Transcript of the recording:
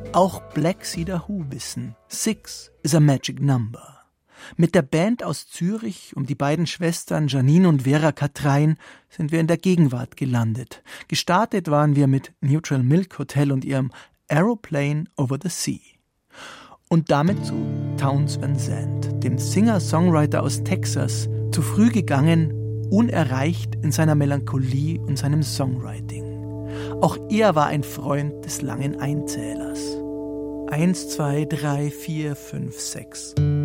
Auch Black Cedar Who wissen, 6 is a magic number. Mit der Band aus Zürich um die beiden Schwestern Janine und Vera Katrein sind wir in der Gegenwart gelandet. Gestartet waren wir mit Neutral Milk Hotel und ihrem Aeroplane over the Sea. Und damit zu Townes Van Zandt, dem Singer-Songwriter aus Texas, zu früh gegangen, unerreicht in seiner Melancholie und seinem Songwriting. Auch er war ein Freund des langen Einzählers. 1, 2, 3, 4, 5, 6.